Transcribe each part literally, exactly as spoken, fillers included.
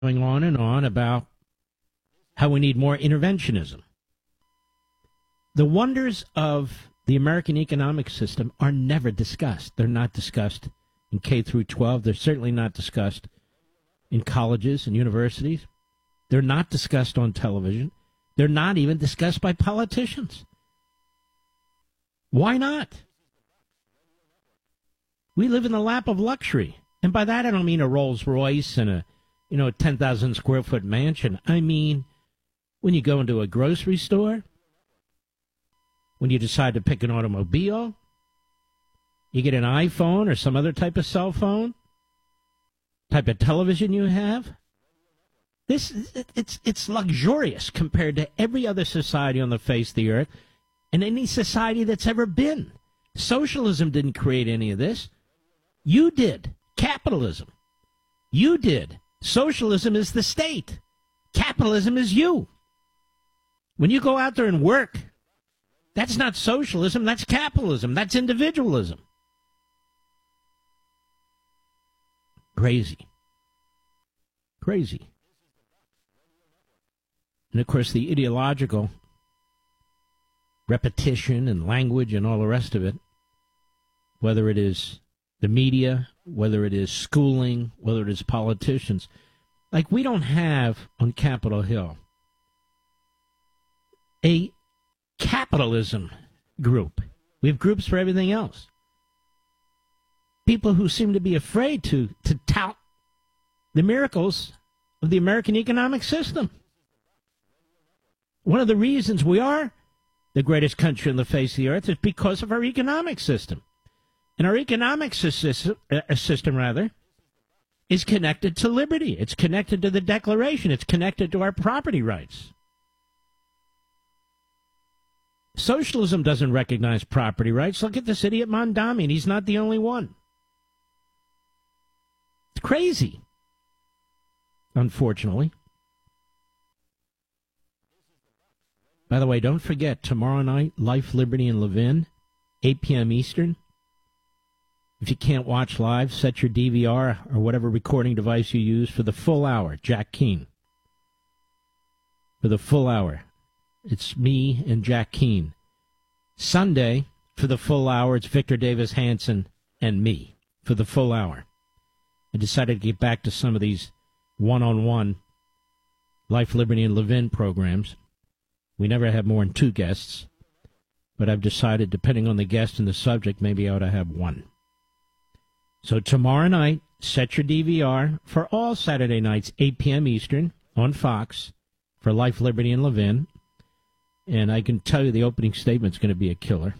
going on and on about how we need more interventionism. The wonders of the American economic system are never discussed. They're not discussed in K through twelve. They're certainly not discussed in colleges and universities. They're not discussed on television. They're not even discussed by politicians. Why not? We live in the lap of luxury. And by that, I don't mean a Rolls Royce and a, you know, ten thousand square foot mansion. I mean, when you go into a grocery store, when you decide to pick an automobile, you get an iPhone or some other type of cell phone, type of television you have. This it's it's luxurious compared to every other society on the face of the earth and any society that's ever been. Socialism didn't create any of this. You did. Capitalism. You did. Socialism is the state. Capitalism is you. When you go out there and work, that's not socialism, that's capitalism, that's individualism. Crazy. Crazy. And, of course, the ideological repetition and language and all the rest of it, whether it is the media, whether it is schooling, whether it is politicians, like we don't have on Capitol Hill a capitalism group. We have groups for everything else. People who seem to be afraid to, to tout the miracles of the American economic system. One of the reasons we are the greatest country on the face of the earth is because of our economic system. And our economic system, uh, system rather, is connected to liberty. It's connected to the Declaration. It's connected to our property rights. Socialism doesn't recognize property rights. Look at this idiot Mondami, and he's not the only one. It's crazy, unfortunately. By the way, don't forget, tomorrow night, Life, Liberty, and Levin, eight p.m. Eastern. If you can't watch live, set your D V R or whatever recording device you use for the full hour. Jack Keane. For the full hour. It's me and Jack Keane. Sunday, for the full hour, it's Victor Davis Hanson and me for the full hour. I decided to get back to some of these one-on-one Life, Liberty, and Levin programs. We never have more than two guests, but I've decided, depending on the guest and the subject, maybe I ought to have one. So tomorrow night, set your D V R for all Saturday nights, eight p.m. Eastern, on Fox, for Life, Liberty, and Levin. And I can tell you the opening statement's going to be a killer.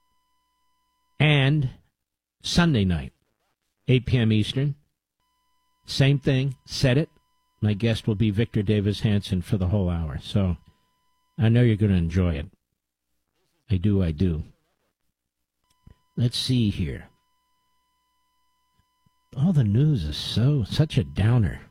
And Sunday night, eight p.m. Eastern, same thing, set it. My guest will be Victor Davis Hanson for the whole hour. So I know you're going to enjoy it. I do, I do. Let's see here. All the news is so, such a downer.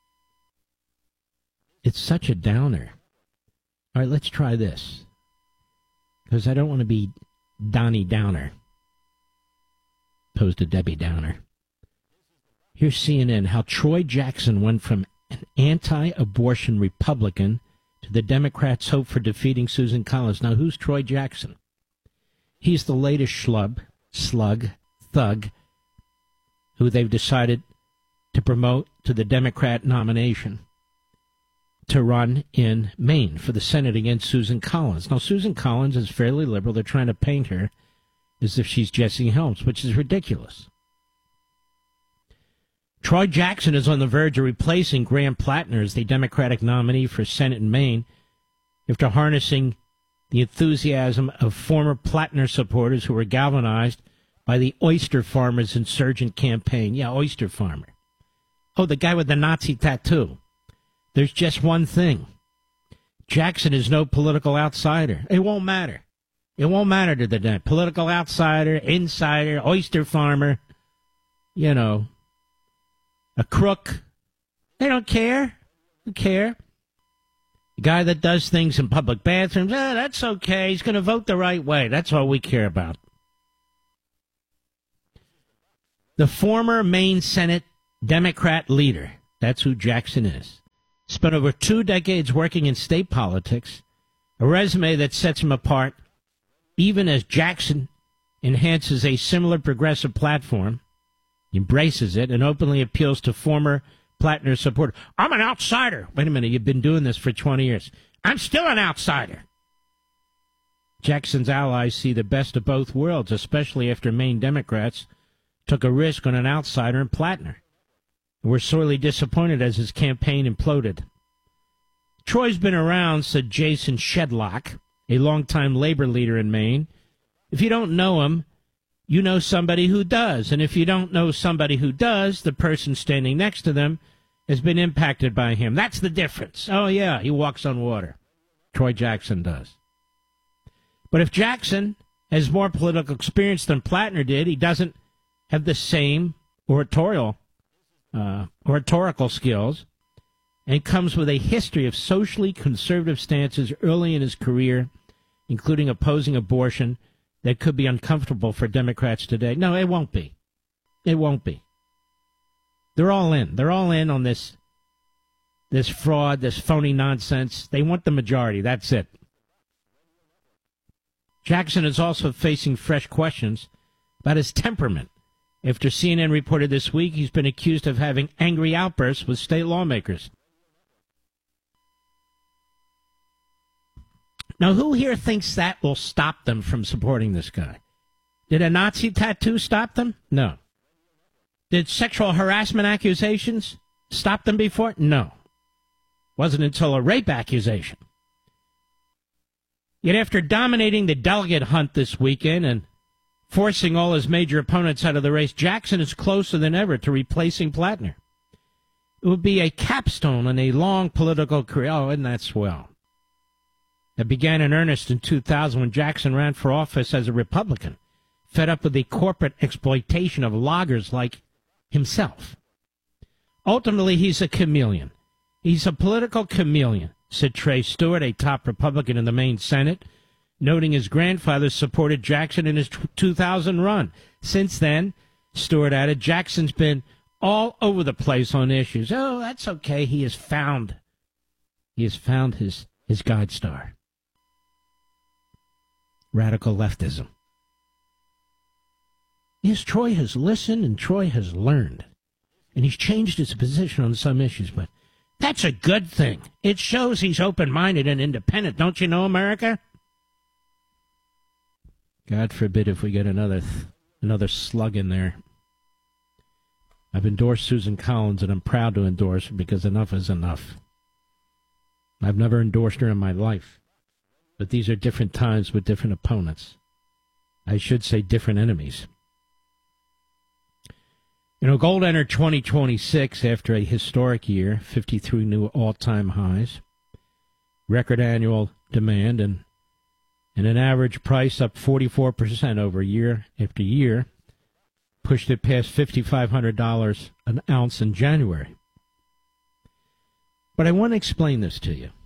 It's such a downer. All right, let's try this. Because I don't want to be Donnie Downer, opposed to Debbie Downer. Here's C N N, how Troy Jackson went from an anti-abortion Republican to the Democrats' hope for defeating Susan Collins. Now, who's Troy Jackson? He's the latest schlub, slug, thug, who they've decided to promote to the Democrat nomination to run in Maine for the Senate against Susan Collins. Now, Susan Collins is fairly liberal. They're trying to paint her as if she's Jesse Helms, which is ridiculous. Troy Jackson is on the verge of replacing Graham Plattner as the Democratic nominee for Senate in Maine after harnessing the enthusiasm of former Plattner supporters who were galvanized by the oyster farmers' insurgent campaign. Yeah, oyster farmer. Oh, the guy with the Nazi tattoo. There's just one thing. Jackson is no political outsider. It won't matter. It won't matter to the political outsider, insider, oyster farmer, you know, a crook. They don't care. They don't care. The guy that does things in public bathrooms, eh, that's okay. He's going to vote the right way. That's all we care about. The former Maine Senate Democrat leader, That's who Jackson is. Spent over two decades working in state politics, a resume that sets him apart, even as Jackson enhances a similar progressive platform, embraces it, and openly appeals to former Plattner supporters. I'm an outsider. Wait a minute, you've been doing this for twenty years. I'm still an outsider. Jackson's allies see the best of both worlds, especially after Maine Democrats took a risk on an outsider in Plattner. We're sorely disappointed as his campaign imploded. Troy's been around, said Jason Shedlock, a longtime labor leader in Maine. If you don't know him, you know somebody who does. And if you don't know somebody who does, the person standing next to them has been impacted by him. That's the difference. Oh, yeah, he walks on water. Troy Jackson does. But if Jackson has more political experience than Plattner did, he doesn't have the same oratorial, uh, oratorical skills, and comes with a history of socially conservative stances early in his career, including opposing abortion, that could be uncomfortable for Democrats today. No, it won't be. It won't be. They're all in. They're all in on this, this fraud, this phony nonsense. They want the majority. That's it. Jackson is also facing fresh questions about his temperament. After C N N reported this week, he's been accused of having angry outbursts with state lawmakers. Now, who here thinks that will stop them from supporting this guy? Did a Nazi tattoo stop them? No. Did sexual harassment accusations stop them before? No. Wasn't until a rape accusation. Yet after dominating the delegate hunt this weekend and forcing all his major opponents out of the race, Jackson is closer than ever to replacing Plattner. It would be a capstone in a long political career. Oh, isn't that swell? It began in earnest in two thousand when Jackson ran for office as a Republican, fed up with the corporate exploitation of loggers like himself. Ultimately, he's a chameleon. He's a political chameleon, said Trey Stewart, a top Republican in the Maine Senate, noting his grandfather supported Jackson in his two thousand run. Since then, Stewart added, Jackson's been all over the place on issues. Oh, that's okay. He has found, he has found his, his guide star. Radical leftism. Yes, Troy has listened and Troy has learned. And he's changed his position on some issues, but that's a good thing. It shows he's open-minded and independent. Don't you know, America? God forbid if we get another another slug in there. I've endorsed Susan Collins, and I'm proud to endorse her because enough is enough. I've never endorsed her in my life. But these are different times with different opponents. I should say different enemies. You know, gold entered twenty twenty-six after a historic year, fifty-three new all-time highs, record annual demand, and, and an average price up forty-four percent over year after year, pushed it past five thousand five hundred dollars an ounce in January. But I want to explain this to you.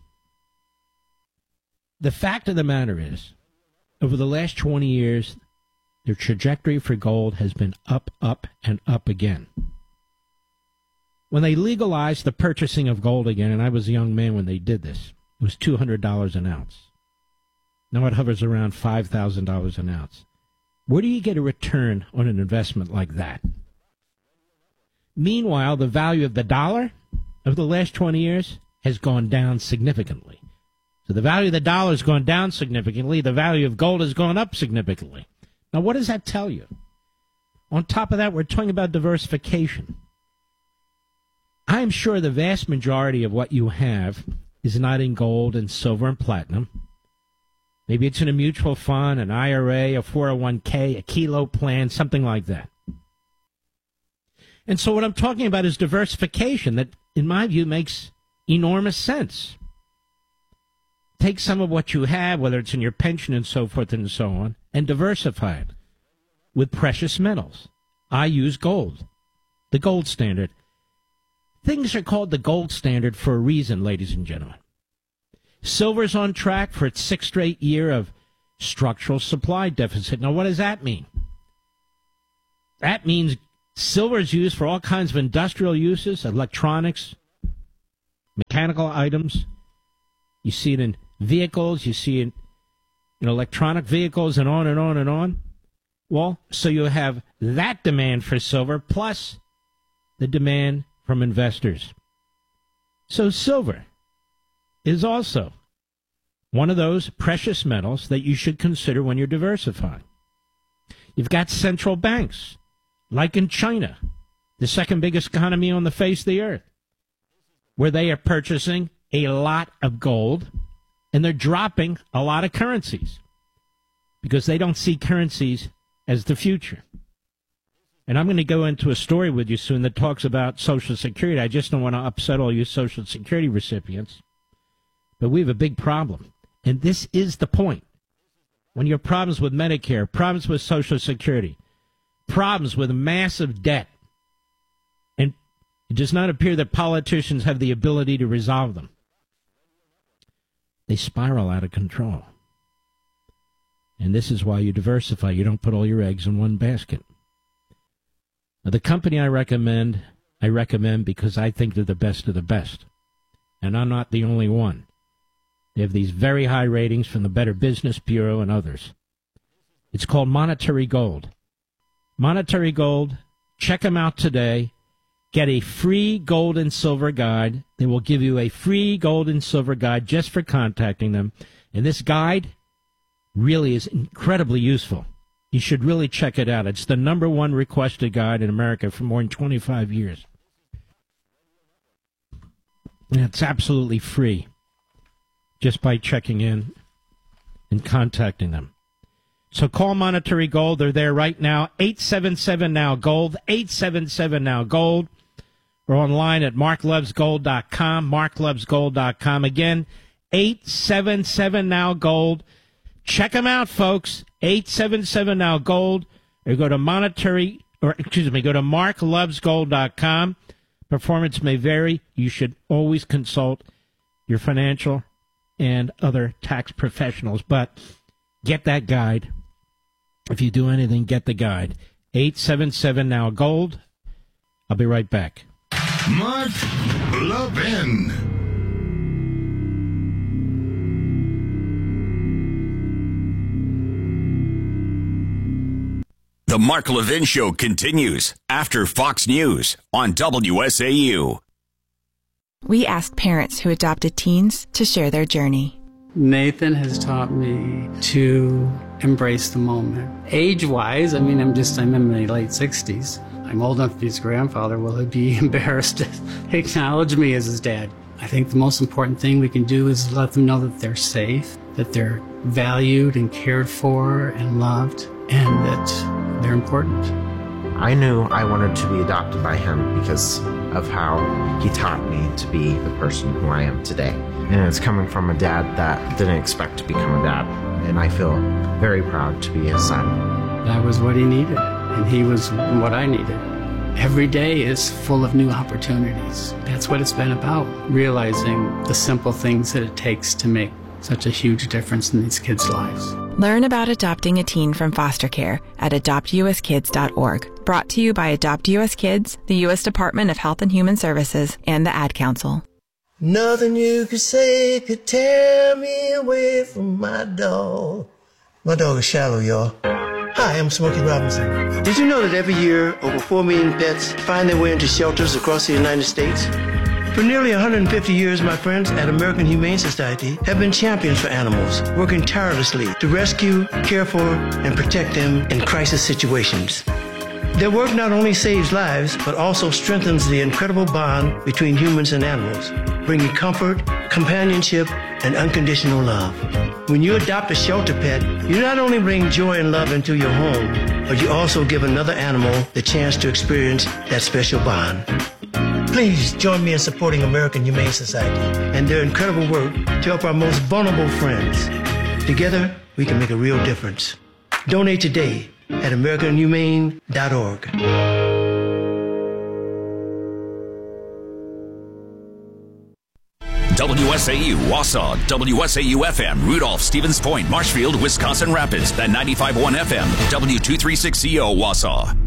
The fact of the matter is, over the last twenty years, the trajectory for gold has been up, up, and up again. When they legalized the purchasing of gold again, and I was a young man when they did this, it was two hundred dollars an ounce. Now it hovers around five thousand dollars an ounce. Where do you get a return on an investment like that? Meanwhile, the value of the dollar over the last twenty years has gone down significantly. So the value of the dollar has gone down significantly. The value of gold has gone up significantly. Now, what does that tell you? On top of that, we're talking about diversification. I'm sure the vast majority of what you have is not in gold and silver and platinum. Maybe it's in a mutual fund, an I R A, a four oh one k, a kilo plan, something like that. And so what I'm talking about is diversification that, in my view, makes enormous sense. Take some of what you have, whether it's in your pension and so forth and so on, and diversify it with precious metals. I use gold, the gold standard. Things are called the gold standard for a reason, ladies and gentlemen. Silver's on track for its sixth straight year of structural supply deficit. Now, what does that mean? That means Silver is used for all kinds of industrial uses, electronics, mechanical items. You see it in vehicles, you see it in electronic vehicles, and on and on and on. Well, so you have that demand for silver plus the demand from investors. So silver is also one of those precious metals that you should consider when you're diversifying. You've got central banks, like in China, the second biggest economy on the face of the earth, where they are purchasing a lot of gold, and they're dropping a lot of currencies because they don't see currencies as the future. And I'm going to go into a story with you soon that talks about Social Security. I just don't want to upset all you Social Security recipients. But we have a big problem. And this is the point. When you have problems with Medicare, problems with Social Security, problems with massive debt, and it does not appear that politicians have the ability to resolve them, they spiral out of control. And this is why you diversify. You don't put all your eggs in one basket. Now, the company I recommend, I recommend because I think they're the best of the best. And I'm not the only one. They have these very high ratings from the Better Business Bureau and others. It's called Monetary Gold. Monetary Gold, check them out today. Get a free gold and silver guide. They will give you a free gold and silver guide just for contacting them. And this guide really is incredibly useful. You should really check it out. It's the number one requested guide in America for more than twenty-five years. And it's absolutely free just by checking in and contacting them. So call Monetary Gold. They're there right now. eight seven seven now gold. eight seven seven now gold. Or online at mark loves gold dot com. mark loves gold dot com. Again, eight seven seven now gold. Check them out, folks. eight seven seven now gold. Or go to monetary, or excuse me, go to mark loves gold dot com. Performance may vary. You should always consult your financial and other tax professionals. But get that guide. If you do anything, get the guide. eight seven seven now gold. I'll be right back. Mark Levin. The Mark Levin Show continues after Fox News on W S A U. We asked parents who adopted teens to share their journey. Nathan has taught me to embrace the moment. Age-wise, I mean, I'm just, I'm in my late sixties. I'm old enough to be his grandfather. Will he be embarrassed to acknowledge me as his dad? I think the most important thing we can do is let them know that they're safe, that they're valued and cared for and loved, and that they're important. I knew I wanted to be adopted by him because of how he taught me to be the person who I am today. And it's coming from a dad that didn't expect to become a dad. And I feel very proud to be his son. That was what he needed, and he was what I needed. Every day is full of new opportunities. That's what it's been about, realizing the simple things that it takes to make such a huge difference in these kids' lives. Learn about adopting a teen from foster care at adopt u s kids dot org. Brought to you by Adopt U S Kids, the U S Department of Health and Human Services, and the Ad Council. Nothing you could say could tear me away from my dog. My dog is Shallow, y'all. Hi, I'm Smokey Robinson. Did you know that every year over four million pets find their way into shelters across the United States? For nearly one hundred fifty years, my friends at American Humane Society have been champions for animals, working tirelessly to rescue, care for, and protect them in crisis situations. Their work not only saves lives, but also strengthens the incredible bond between humans and animals, bringing comfort, companionship, and unconditional love. When you adopt a shelter pet, you not only bring joy and love into your home, but you also give another animal the chance to experience that special bond. Please join me in supporting American Humane Society and their incredible work to help our most vulnerable friends. Together, we can make a real difference. Donate today at american humane dot org. W S A U, Wausau, W S A U F M, Rudolph, Stevens Point, Marshfield, Wisconsin Rapids, at ninety-five point one F M, W two thirty-six C O, Wausau.